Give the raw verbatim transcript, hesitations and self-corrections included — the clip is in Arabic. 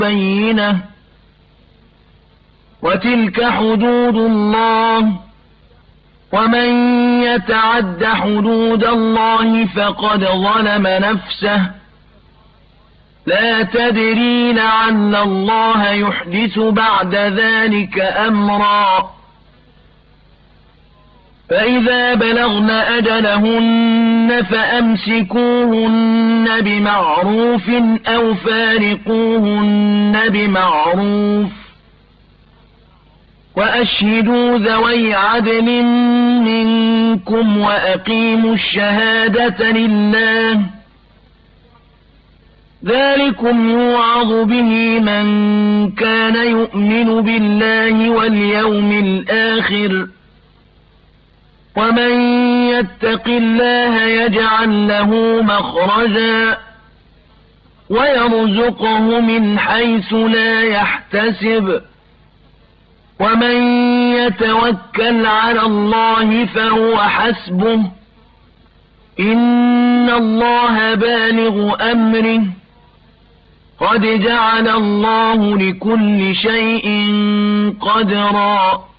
بينة وتلك حدود الله ومن يتعد حدود الله فقد ظلم نفسه لا تدري لعل الله يحدث بعد ذلك أمرا فإذا بلغن أجلهن فأمسكوهن بمعروف أو فارقوهن بمعروف وأشهدوا ذوي عدل منكم وأقيموا الشهادة لله ذلكم يوعظ به من كان يؤمن بالله واليوم الآخر ومن يتق الله يجعل له مخرجا ويرزقه من حيث لا يحتسب ومن يتوكل على الله فهو حسبه إن الله بالغ أمره قد جعل الله لكل شيء قدرا